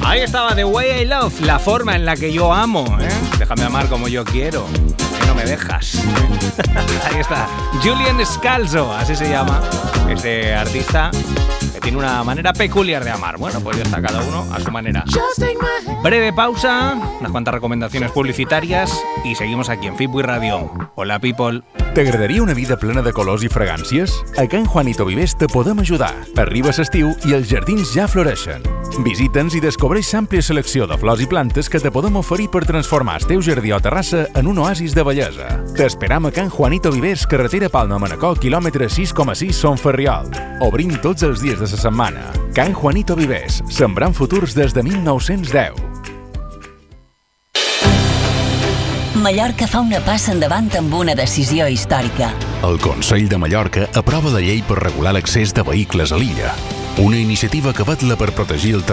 Ahí estaba The Way I Love, la forma en la que yo amo, ¿eh? Déjame amar como yo quiero, que no me dejas. Ahí está, Julian Scalzo, así se llama este artista que tiene una manera peculiar de amar. Bueno, pues ya está, cada uno a su manera. Breve pausa, unas cuantas recomendaciones publicitàries i seguimos aquí en Fitbit Radio. Hola, people. T'agradaria una vida plena de colors i fragàncies? A Can Juanito Vivers te podem ajudar. Arriba l'estiu i els jardins ja floreixen. Visita'ns i descobreix l'àmplia selecció de flors i plantes que te podem oferir per transformar el teu jardí o terrassa en un oasis de bellesa. T'esperam a Can Juanito Vivers, carretera Palma-Manacor, quilòmetre 6,6 Son Ferriol. Obrim tots els dies de la setmana. Can Juanito Vivers, sembrant futurs des de 1910. Mallorca fa una passa endavant amb una decisió històrica. El Consell de Mallorca aprova la llei per regular l'accés de vehicles a l'illa. Una iniciativa que vetla per protegir el